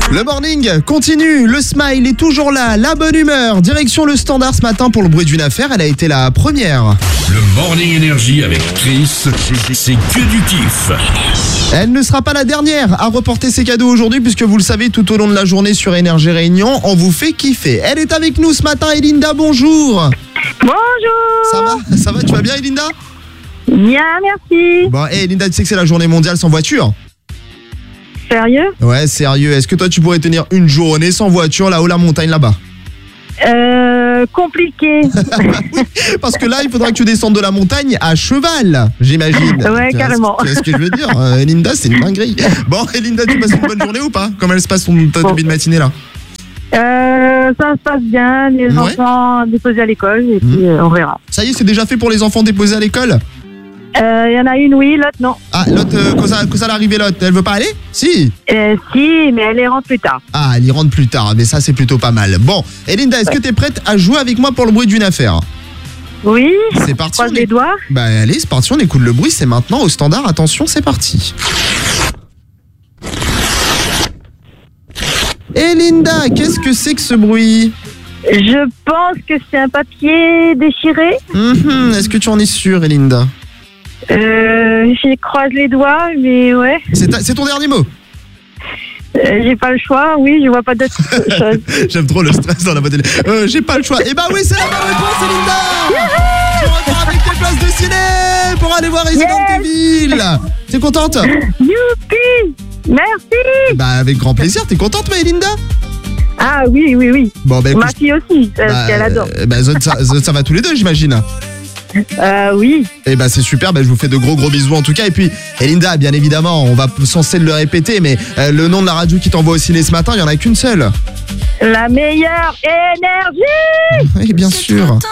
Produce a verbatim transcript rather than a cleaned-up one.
Le morning continue, le smile est toujours là, la bonne humeur. Direction le standard ce matin pour le bruit d'une affaire, elle a été la première. Le Morning Énergie avec Chris, c'est que du kiff. Elle ne sera pas la dernière à reporter ses cadeaux aujourd'hui puisque vous le savez, tout au long de la journée sur Énergie Réunion, on vous fait kiffer. Elle est avec nous ce matin, Elinda, bonjour. Bonjour. Ça va? Ça va, tu vas bien Elinda? Bien, merci. Bon, hé hey, Elinda, tu sais que c'est la journée mondiale sans voiture? Sérieux? Ouais, sérieux. Est-ce que toi tu pourrais tenir une journée sans voiture là-haut la montagne là-bas? Euh, compliqué. Oui, parce que là, il faudra que tu descendes de la montagne à cheval, j'imagine. Ouais, Tu vois carrément. ce- Tu vois ce que je veux dire, euh, Elinda, c'est une dinguerie. Bon, Elinda, tu passes une bonne journée ou pas? Comment elle se passe ton ta Bon. début de matinée là? Euh, ça se passe bien, les Ouais. enfants déposés à l'école et Mhm. puis euh, on verra. Ça y est, c'est déjà fait pour les enfants déposés à l'école? Euh, Il y en a une, oui, l'autre, non. Ah, l'autre, euh, quand ça, quand ça l'arrivée, l'autre, elle veut pas aller? Si. Euh, si, mais elle les rentre plus tard. Ah, elle y rentre plus tard, mais ça c'est plutôt pas mal. Bon, Elinda, est-ce que t'es prête à jouer avec moi pour le bruit d'une affaire? Oui, C'est parti. croise on les est- doigts. Bah allez, c'est parti, on écoute le bruit, c'est maintenant au standard, attention, c'est parti. Elinda, qu'est-ce que c'est que ce bruit? Je pense que c'est un papier déchiré. Mhm, est-ce que tu en es sûre, Elinda? Euh, j'y croise les doigts, mais ouais. C'est ta- c'est ton dernier mot? Euh, j'ai pas le choix, oui, je vois pas d'autre chose. J'aime trop le stress dans la voix télé. Euh, j'ai pas le choix. Et bah oui, c'est la bonne réponse, Elinda. Tu repars avec tes places de ciné pour aller voir Resident Yes. Evil. T'es contente? Youpi! Merci! Bah avec grand plaisir. T'es contente, ma Elinda? Ah oui, oui, oui. Bon bah écoute, Ma fille aussi, parce bah, qu'elle adore. euh, bah, zone, ça, zone, ça va tous les deux, j'imagine. Euh, oui. Et bah c'est super, bah, je vous fais de gros gros bisous en tout cas. Et puis Elinda, bien évidemment, on va censé le répéter, mais euh, le nom de la radio qui t'envoie au ciné ce matin, il y en a qu'une seule. La meilleure énergie! Oui, bien sûr.